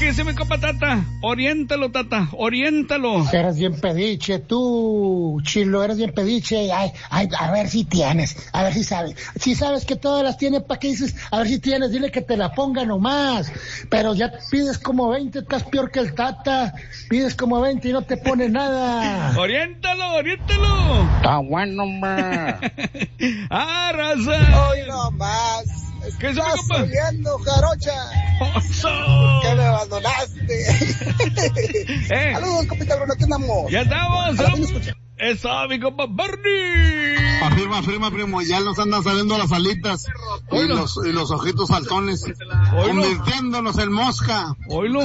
¿Qué dice mi compa Tata? Oriéntalo, Tata, oriéntalo. Eres bien pediche, tú, Chilo, eres bien pediche. Ay, a ver si tienes, a ver si sabes. Si sabes que todas las tiene, ¿para qué dices? A ver si tienes, dile que te la ponga nomás. Pero ya pides como 20, estás peor que el Tata. Pides como 20 y no te pone nada. Oriéntalo, oriéntalo. Está bueno, hombre. Raza. Hoy no más. ¿Qué es Estás eso, compa? oyendo, jarocha. ¡Oso! ¿Por qué me abandonaste? Saludos, compita Bruno, aquí andamos. Ya estamos. A la fin escucha. Eso, mi compa Bernie. Afirma, primo, ya nos andan saliendo las alitas y los ojitos saltones, convirtiéndonos en mosca. Oílo.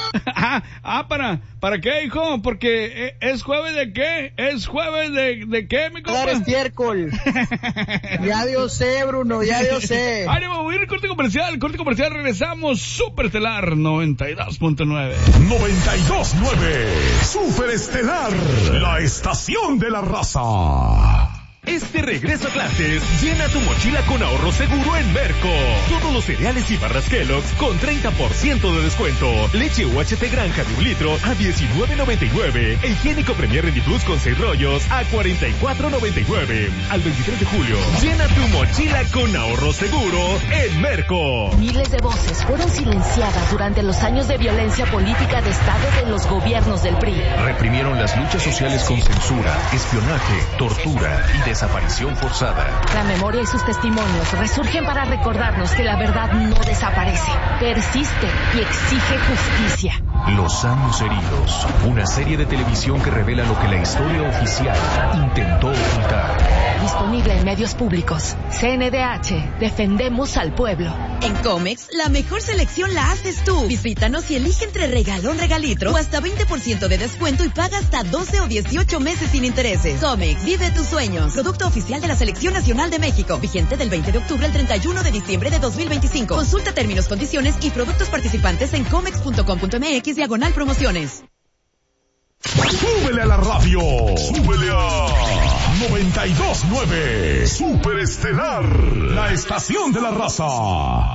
¿Para qué, hijo? Porque es jueves de qué? ¿Es jueves de qué, mi compa? Eres estiércol. Ya Dios sé, Bruno, ya Dios sé. Ánimo, voy a ir al corte comercial, regresamos. Superestelar 92.9. 92.9. Superestelar, la estación de la raza. Este regreso a clases, llena tu mochila con ahorro seguro en Merco. Todos los cereales y barras Kellogg's con 30% de descuento. Leche UHT Granja de 1 litro a $19.99. E higiénico Premier Rendiplus con 6 rollos a $44.99. Al 23 de julio, llena tu mochila con ahorro seguro en Merco. Miles de voces fueron silenciadas durante los años de violencia política de Estado de los gobiernos del PRI. Reprimieron las luchas sociales con censura, espionaje, tortura y desaparición forzada. La memoria y sus testimonios resurgen para recordarnos que la verdad no desaparece, persiste y exige justicia. Los años heridos, una serie de televisión que revela lo que la historia oficial intentó ocultar. Disponible en medios públicos. CNDH, defendemos al pueblo. En Comex, la mejor selección la haces tú. Visítanos y elige entre regalón, regalitro o hasta 20% de descuento y paga hasta 12 o 18 meses sin intereses. Comex, vive tus sueños. Producto oficial de la Selección Nacional de México. Vigente del 20 de octubre al 31 de diciembre de 2025. Consulta términos, condiciones y productos participantes en comex.com.mx/promociones. ¡Súbele a la radio! ¡Súbele a 92.9! Superestelar, la estación de la raza.